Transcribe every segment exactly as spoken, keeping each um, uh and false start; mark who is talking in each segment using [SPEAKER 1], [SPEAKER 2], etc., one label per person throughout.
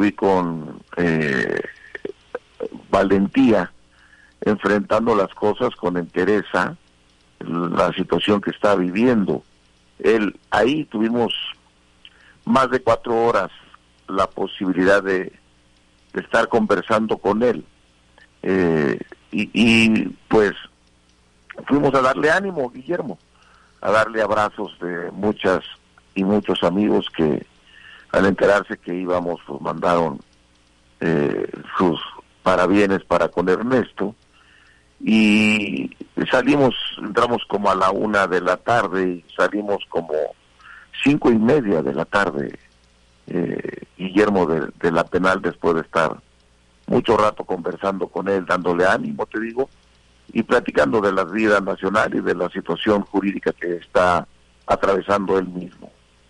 [SPEAKER 1] vi con eh, valentía, enfrentando las cosas con entereza, la situación que está viviendo. Él, ahí tuvimos más de cuatro horas la posibilidad de, de estar conversando con él. Eh, y, y pues fuimos a darle ánimo, Guillermo, a darle abrazos de muchas y muchos amigos que al enterarse que íbamos, pues mandaron eh, sus parabienes para con Ernesto, y salimos, entramos como a la una de la tarde y salimos como cinco y media de la tarde, eh, Guillermo, de, de la penal, después de estar mucho rato conversando con él, dándole ánimo, te digo, y platicando de la vida nacional y de la situación jurídica que está atravesando él mismo.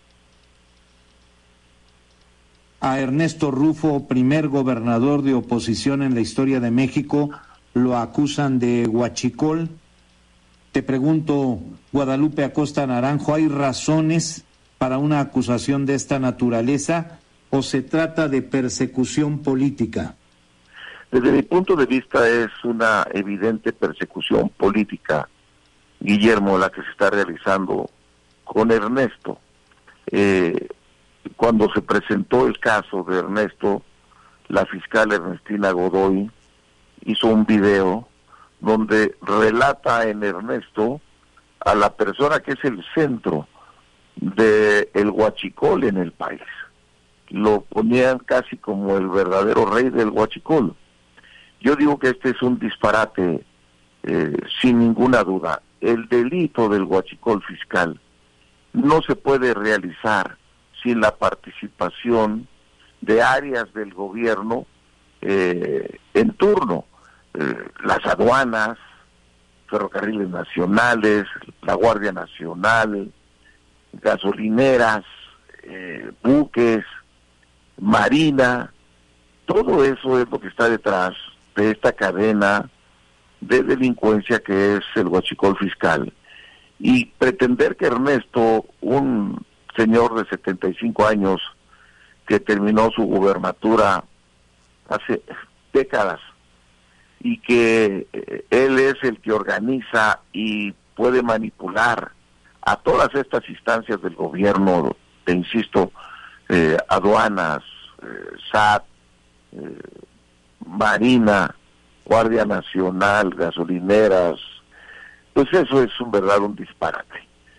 [SPEAKER 2] A Ernesto Rufo, primer gobernador de oposición en la historia de México, lo acusan de huachicol. Te pregunto, Guadalupe Acosta Naranjo, ¿hay razones para una acusación de esta naturaleza o se trata de persecución política?
[SPEAKER 1] Desde mi punto de vista es una evidente persecución política, Guillermo, la que se está realizando con Ernesto. Eh, cuando se presentó el caso de Ernesto, la fiscal Ernestina Godoy hizo un video donde relata en Ernesto a la persona que es el centro de el huachicol en el país. Lo ponían casi como el verdadero rey del huachicol. Yo digo que este es un disparate, eh, sin ninguna duda. El delito del huachicol fiscal no se puede realizar sin la participación de áreas del gobierno eh, en turno. Eh, las aduanas, ferrocarriles nacionales, la Guardia Nacional, gasolineras, eh, buques, marina, todo eso es lo que está detrás de esta cadena de delincuencia que es el huachicol fiscal. Y pretender que Ernesto, un señor de setenta y cinco años que terminó su gubernatura hace décadas y que eh, él es el que organiza y puede manipular a todas estas instancias del gobierno, te insisto, eh, aduanas, eh, S A T, eh, Marina, Guardia Nacional, gasolineras, pues eso es un verdadero un disparate.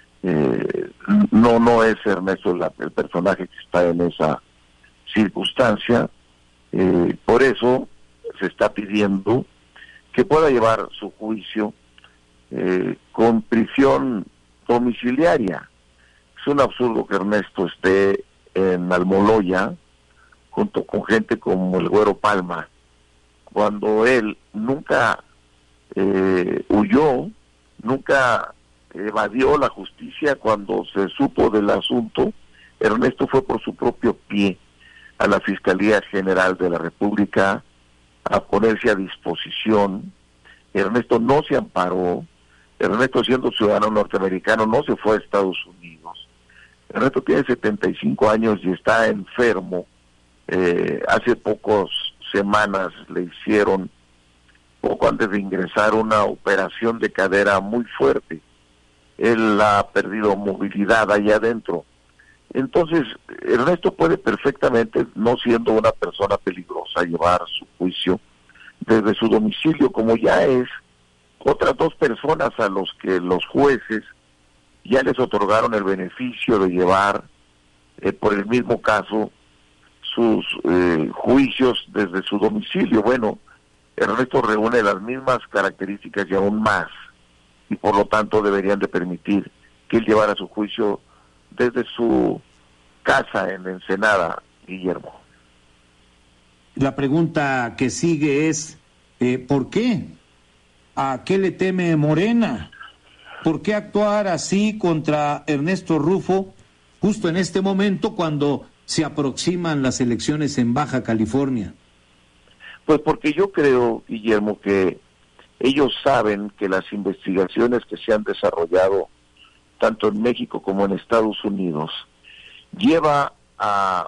[SPEAKER 1] Eh, no no es Ernesto la, el personaje que está en esa circunstancia, eh, por eso se está pidiendo que pueda llevar su juicio eh, con prisión domiciliaria. Es un absurdo que Ernesto esté en Almoloya junto con gente como el Güero Palma, cuando él nunca eh, huyó, nunca evadió la justicia. Cuando se supo del asunto, Ernesto fue por su propio pie a la Fiscalía General de la República a ponerse a disposición. Ernesto no se amparó. Ernesto, siendo ciudadano norteamericano, no se fue a Estados Unidos. Ernesto tiene setenta y cinco años y está enfermo. Eh, hace pocas semanas le hicieron, poco antes de ingresar, una operación de cadera muy fuerte. Él ha perdido movilidad allá adentro. Entonces, Ernesto puede perfectamente, no siendo una persona peligrosa, llevar su juicio desde su domicilio, como ya es otras dos personas a los que los jueces ya les otorgaron el beneficio de llevar eh, por el mismo caso sus eh, juicios desde su domicilio. Bueno, Ernesto reúne las mismas características y aún más, y por lo tanto deberían de permitir que él llevara su juicio desde su casa en Ensenada, Guillermo.
[SPEAKER 2] La pregunta que sigue es, eh, ¿por qué? ¿A qué le teme Morena? ¿Por qué actuar así contra Ernesto Rufo justo en este momento cuando se aproximan las elecciones en Baja California?
[SPEAKER 1] Pues porque yo creo, Guillermo, que ellos saben que las investigaciones que se han desarrollado tanto en México como en Estados Unidos lleva a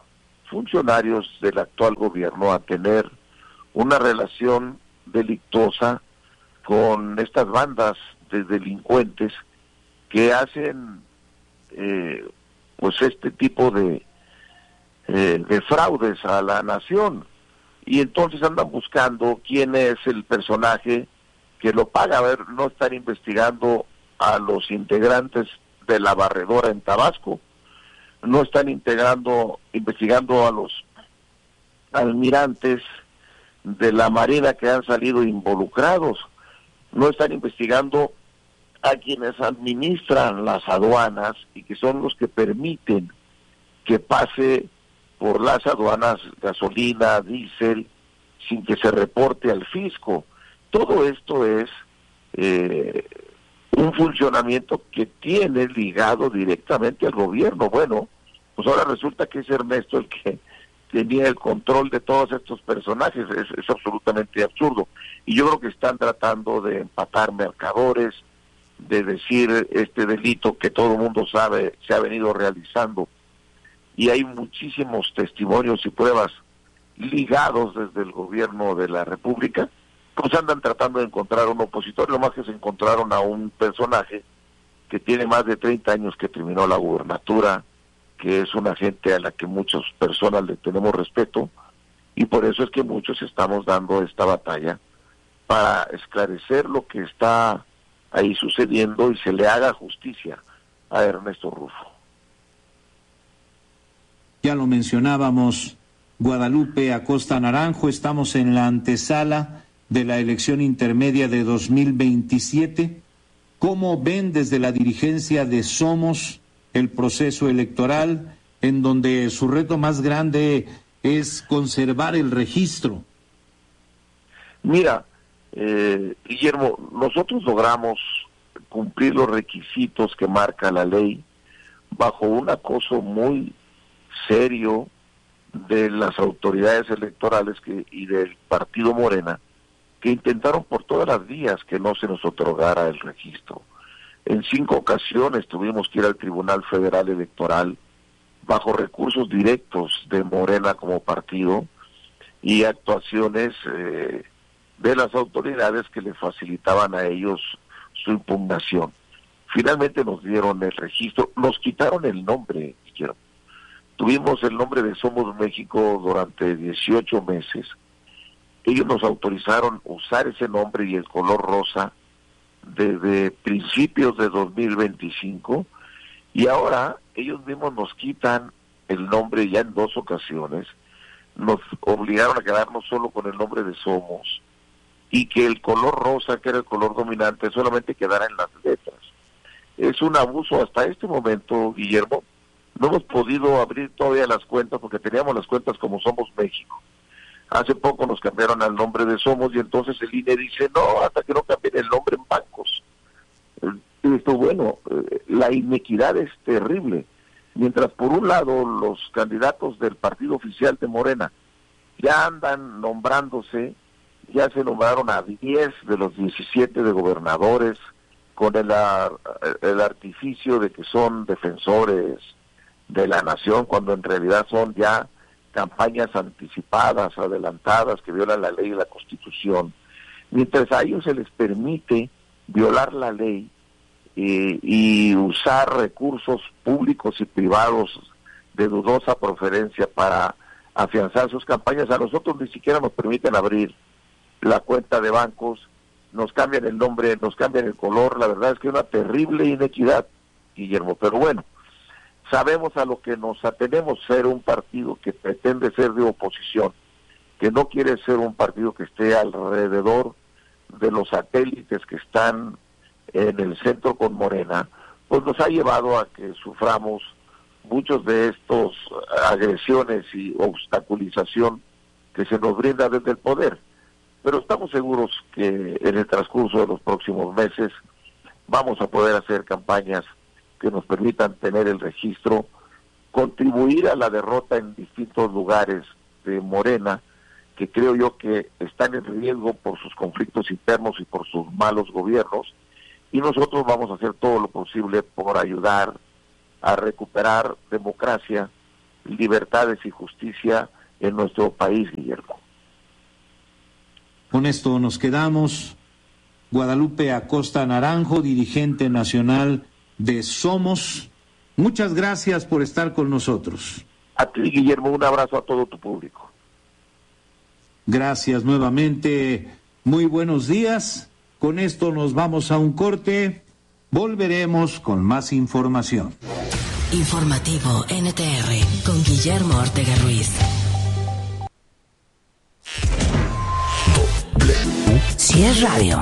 [SPEAKER 1] funcionarios del actual gobierno a tener una relación delictuosa con estas bandas de delincuentes que hacen eh, pues este tipo de, eh, de fraudes a la nación, y entonces andan buscando quién es el personaje que lo paga. A ver, no están investigando a los integrantes de la barredora en Tabasco, no están integrando, investigando a los almirantes de la Marina que han salido involucrados, no están investigando a quienes administran las aduanas y que son los que permiten que pase por las aduanas gasolina, diésel, sin que se reporte al fisco. Todo esto es eh, un funcionamiento que tiene ligado directamente al gobierno. Bueno, pues ahora resulta que es Ernesto el que tenía el control de todos estos personajes. Es, es absolutamente absurdo. Y yo creo que están tratando de empatar mercadores, de decir este delito que todo el mundo sabe se ha venido realizando. Y hay muchísimos testimonios y pruebas ligados desde el gobierno de la República. Pues andan tratando de encontrar un opositor. Lo más que se encontraron a un personaje que tiene más de treinta años que terminó la gubernatura, que es una gente a la que muchas personas le tenemos respeto, y por eso es que muchos estamos dando esta batalla para esclarecer lo que está ahí sucediendo y se le haga justicia a Ernesto Rufo.
[SPEAKER 2] Ya lo mencionábamos, Guadalupe Acosta Naranjo, estamos en la antesala de la elección intermedia de dos mil veintisiete. ¿Cómo ven desde la dirigencia de Somos el proceso electoral, en donde su reto más grande es conservar el registro?
[SPEAKER 1] Mira, eh, Guillermo, nosotros logramos cumplir los requisitos que marca la ley bajo un acoso muy serio de las autoridades electorales que, y del partido Morena, que intentaron por todas las vías que no se nos otorgara el registro. En cinco ocasiones tuvimos que ir al Tribunal Federal Electoral bajo recursos directos de Morena como partido y actuaciones eh, de las autoridades que le facilitaban a ellos su impugnación. Finalmente nos dieron el registro, nos quitaron el nombre, Guillermo. Tuvimos el nombre de Somos México durante dieciocho meses. Ellos nos autorizaron usar ese nombre y el color rosa desde principios de dos mil veinticinco, y ahora ellos mismos nos quitan el nombre ya en dos ocasiones, nos obligaron a quedarnos solo con el nombre de Somos, y que el color rosa, que era el color dominante, solamente quedara en las letras. Es un abuso hasta este momento, Guillermo. No hemos podido abrir todavía las cuentas porque teníamos las cuentas como Somos México. Hace poco nos cambiaron al nombre de Somos y entonces el I N E dice, no, hasta que no cambien el nombre en bancos. Y esto, bueno, la inequidad es terrible. Mientras por un lado los candidatos del partido oficial de Morena ya andan nombrándose, ya se nombraron a diez de los diecisiete de gobernadores con el, el artificio de que son defensores de la nación, cuando en realidad son ya campañas anticipadas, adelantadas, que violan la ley y la Constitución. Mientras a ellos se les permite violar la ley eh, y usar recursos públicos y privados de dudosa procedencia para afianzar sus campañas, a nosotros ni siquiera nos permiten abrir la cuenta de bancos, nos cambian el nombre, nos cambian el color. La verdad es que es una terrible inequidad, Guillermo, pero bueno, sabemos a lo que nos atenemos, ser un partido que pretende ser de oposición, que no quiere ser un partido que esté alrededor de los satélites que están en el centro con Morena, pues nos ha llevado a que suframos muchos de estos agresiones y obstaculización que se nos brinda desde el poder. Pero estamos seguros que en el transcurso de los próximos meses vamos a poder hacer campañas que nos permitan tener el registro, contribuir a la derrota en distintos lugares de Morena, que creo yo que están en riesgo por sus conflictos internos y por sus malos gobiernos, y nosotros vamos a hacer todo lo posible por ayudar a recuperar democracia, libertades y justicia en nuestro país, Guillermo.
[SPEAKER 2] Con esto nos quedamos. Guadalupe Acosta Naranjo, dirigente nacional de Somos, muchas gracias por estar con nosotros.
[SPEAKER 1] A ti, Guillermo, un abrazo a todo tu público.
[SPEAKER 2] Gracias nuevamente, muy buenos días. Con esto nos vamos a un corte, volveremos con más información.
[SPEAKER 3] Informativo N T R con Guillermo Ortega Ruiz. Si es radio,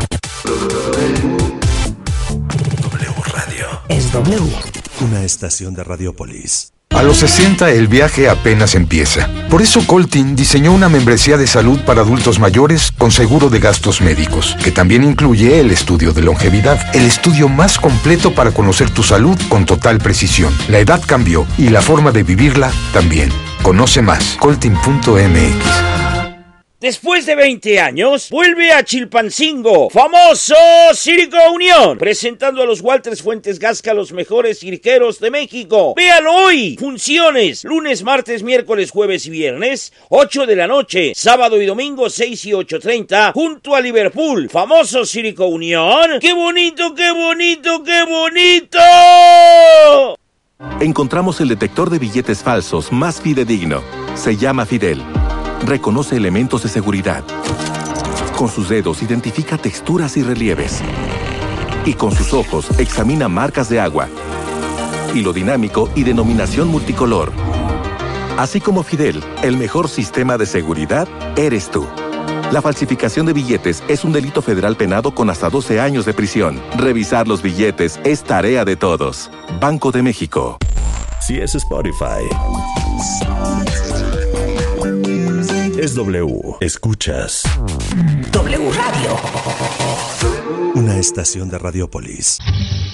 [SPEAKER 4] W Radio.
[SPEAKER 3] Es W.
[SPEAKER 4] Una estación de Radiopolis.
[SPEAKER 5] A los sesenta el viaje apenas empieza. Por eso Coltin diseñó una membresía de salud para adultos mayores con seguro de gastos médicos, que también incluye el estudio de longevidad, el estudio más completo para conocer tu salud con total precisión. La edad cambió y la forma de vivirla también. Conoce más, coltin punto m x.
[SPEAKER 6] Después de veinte años, vuelve a Chilpancingo, famoso Circo Unión, presentando a los Walters Fuentes Gasca, los mejores cirqueros de México. ¡Véalo hoy! Funciones, lunes, martes, miércoles, jueves y viernes, ocho de la noche, sábado y domingo, seis y ocho treinta, junto a Liverpool, famoso Circo Unión. ¡Qué bonito, qué bonito, qué bonito!
[SPEAKER 7] Encontramos el detector de billetes falsos más fidedigno. Se llama Fidel. Reconoce elementos de seguridad. Con sus dedos identifica texturas y relieves. Y con sus ojos examina marcas de agua, hilo dinámico y denominación multicolor. Así como Fidel, el mejor sistema de seguridad eres tú. La falsificación de billetes es un delito federal penado con hasta doce años de prisión. Revisar los billetes es tarea de todos. Banco de México.
[SPEAKER 4] Si es Spotify, es W. Escuchas
[SPEAKER 3] W Radio.
[SPEAKER 4] Una estación de Radiopolis.